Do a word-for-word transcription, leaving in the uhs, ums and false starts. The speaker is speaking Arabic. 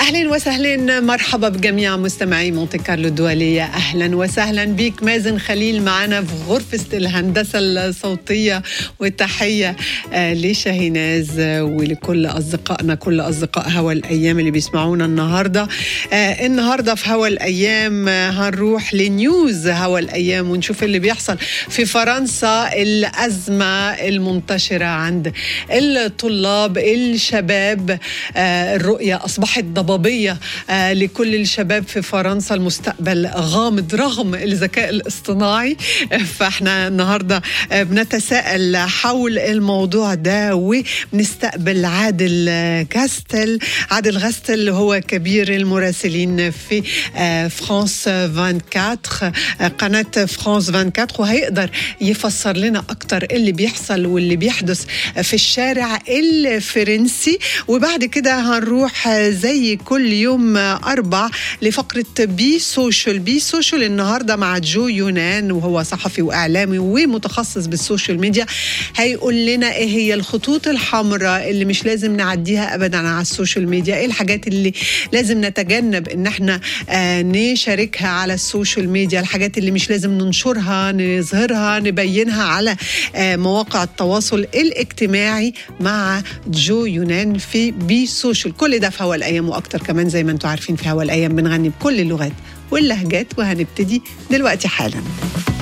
أهلا وسهلا، مرحبا بجميع مستمعي مونتي كارلو الدولية. أهلا وسهلا بك مازن خليل معنا في غرفة الهندسة الصوتية، والتحية لشاهيناز ولكل أصدقائنا كل أصدقاء هوا الأيام اللي بيسمعونا النهاردة. النهاردة في هوا الأيام هنروح لنيوز هوا الأيام ونشوف اللي بيحصل في فرنسا، الأزمة المنتشرة عند الطلاب الشباب. الرؤية أصبحت ضبابية لكل الشباب في فرنسا، المستقبل غامض رغم الذكاء الاصطناعي. فاحنا النهاردة بنتساءل حول الموضوع ده، وبنستقبل عادل غاستل. عادل غاستل هو كبير المراسلين في فرانس أربعة وعشرين، قناة فرانس أربعة وعشرين، وهيقدر يفسر لنا أكتر اللي بيحصل واللي بيحدث في الشارع الفرنسي. وبعد كده هنروح زي كل يوم أربع لفقرة بي سوشيال. بي سوشيال النهاردة مع جو يونان، وهو صحفي وإعلامي ومتخصص بالسوشيال ميديا. هيقول لنا إيه هي الخطوط الحمراء اللي مش لازم نعديها أبدا على السوشيال ميديا، إيه الحاجات اللي لازم نتجنب إن احنا آه نشاركها على السوشيال ميديا، الحاجات اللي مش لازم ننشرها نظهرها نبينها على آه مواقع التواصل الاجتماعي مع جو يونان في بي سوشيال. كل ده في هوا الأيام وأكتر كمان. زي ما انتم عارفين في هوا الأيام بنغني بكل اللغات واللهجات، وهنبتدي دلوقتي حالا.